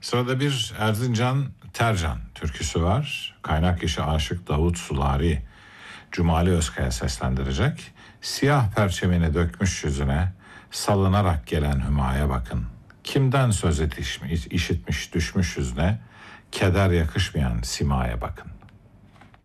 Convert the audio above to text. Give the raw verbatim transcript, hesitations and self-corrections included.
Sırada bir Erzincan Tercan türküsü var. Kaynak kişi Aşık Davut Sulari. Cumali Özkaya seslendirecek. Siyah perçemini dökmüş yüzüne, salınarak gelen hümaya bakın. Kimden söz etişmiş, işitmiş düşmüş yüzüne, keder yakışmayan simaya bakın.